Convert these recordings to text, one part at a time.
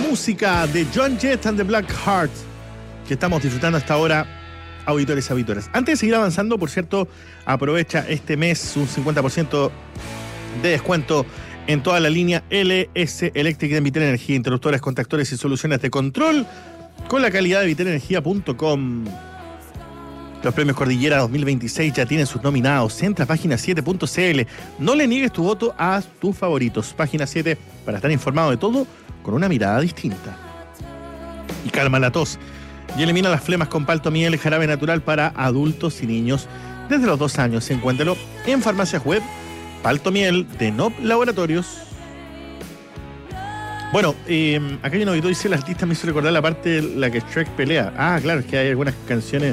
música de Joan Jett and the Blackhearts que estamos disfrutando hasta ahora, auditores y auditoras. Antes de seguir avanzando, por cierto, aprovecha este mes un 50% de descuento en toda la línea LS Electric de Vitel Energía, interruptores, contactores y soluciones de control con la calidad de vitelenergia.com. Los premios Cordillera 2026 ya tienen sus nominados. Entra a página7.cl. No le niegues tu voto a tus favoritos. Página 7 para estar informado de todo con una mirada distinta. Y calma la tos y elimina las flemas con Paltomiel, jarabe natural para adultos y niños desde los 2 años. Encuéntralo en farmacias web Paltomiel de Nop Laboratorios. Bueno, acá hay un auditor, dice: el artista me hizo recordar la parte de la que Shrek pelea. Ah, claro, es que hay algunas canciones.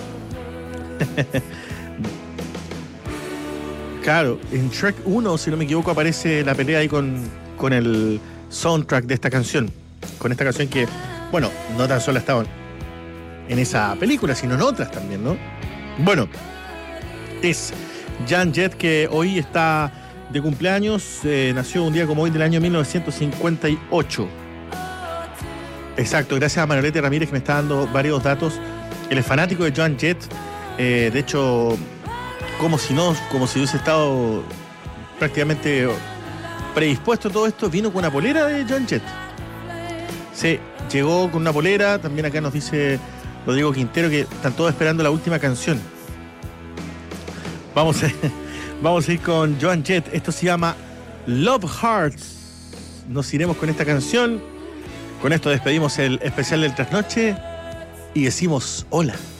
Claro, en Shrek 1, si no me equivoco, aparece la pelea ahí con el soundtrack de esta canción. Con esta canción que, bueno, no tan solo estaba en esa película, sino en otras también, ¿no? Bueno, es Joan Jett, que hoy está de cumpleaños. Nació un día como hoy del año 1958. Exacto, gracias a Manolete Ramírez que me está dando varios datos. Él es fanático de Joan Jett. De hecho, como si hubiese estado prácticamente predispuesto a todo esto, vino con una polera de Joan Jett. Sí, llegó con una polera. También acá nos dice Rodrigo Quintero que están todos esperando la última canción. Vamos a ir con Joan Jett. Esto se llama Love Hearts. Nos iremos con esta canción. Con esto despedimos el especial del Trasnoche y decimos hola.